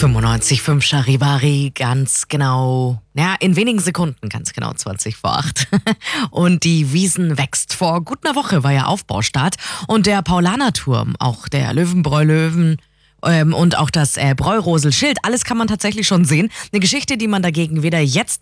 95,5 Charivari, ganz genau, ja, in wenigen Sekunden, ganz genau 20 vor 8. Und die Wiesn wächst. Vor gut einer Woche war ja Aufbaustart und der Paulanerturm, auch der Löwenbräu-Löwen und auch das Bräurosel-Schild, alles kann man tatsächlich schon sehen. Eine Geschichte, die man dagegen weder jetzt